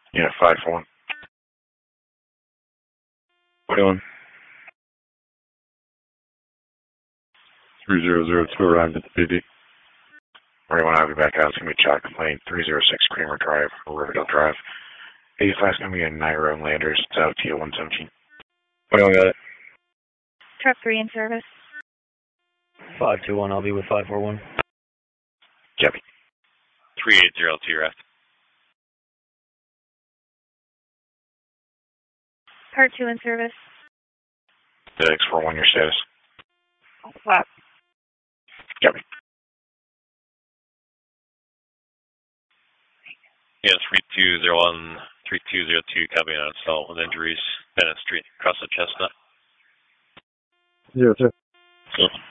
Yeah, 541. What are you doing? 3002 arrived at the PD. Where do you want to have you back out? It's going to be child complaint 306 Kramer Drive, or Riverdale Drive. 85 is going to be a Nairo and Landers. It's out to 117. What do you got it? Truck 3 in service. 521, I'll be with 541. Jeffy. 3802 Raft. Part 2 in service. X41, your status. Flat. Jeffy. Yes, 3201, 3202, copy on install with injuries, Bennett Street, across the Chestnut. 02. So.